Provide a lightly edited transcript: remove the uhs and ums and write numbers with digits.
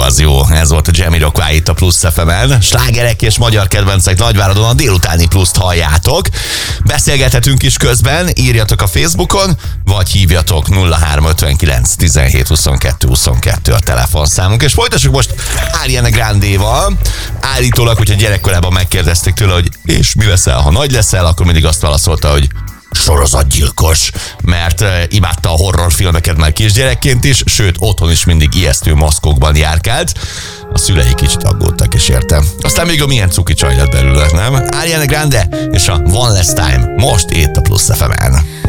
az jó. Ez volt a Jamiroquai itt a Plusz FM-en. Slágerek és magyar kedvencek Nagyváradon a délutáni Pluszt halljátok. Beszélgethetünk is közben, írjatok a Facebookon, vagy hívjatok 0359 17 22 22 a telefonszámunk. És folytassuk most Ariana Grande-val. Állítólag, hogyha gyerekkorában megkérdezték tőle, hogy és mi leszel, ha nagy leszel, akkor mindig azt válaszolta, hogy sorozatgyilkos, mert imádta a horrorfilmeket már kisgyerekként is, sőt, otthon is mindig ijesztő maszkokban járkált. A szülei kicsit aggódtak, és értem. Aztán még a milyen cuki csaj lett belőle, nem? Ariana Grande és a One Last Time most itt a Plusz FM-en.